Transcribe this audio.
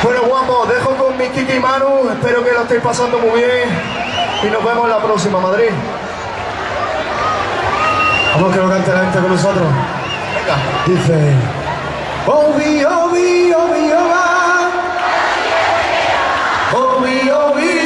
Bueno, guapo, dejo con mi Kiki y Manu. Espero que lo estéis pasando muy bien. Y nos vemos la próxima, Madrid. Vamos, que lo cante la gente con nosotros. Venga. Dice... Obi, obi, obi, oba. Obi, obi.